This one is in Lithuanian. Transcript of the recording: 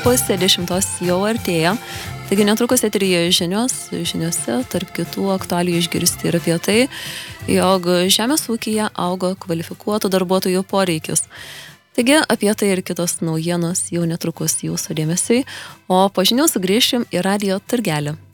9:30 jau artėja. Taigi netrukus eteryje žiniose, tarp kitų aktualijų išgirsti ir apie tai, jog žemės ūkyje augo kvalifikuotų darbuotojų poreikis. Taigi apie tai ir kitos naujienos jau netrukus jūsų dėmesiui, o po žinių sugrįšim į radijo turgelį.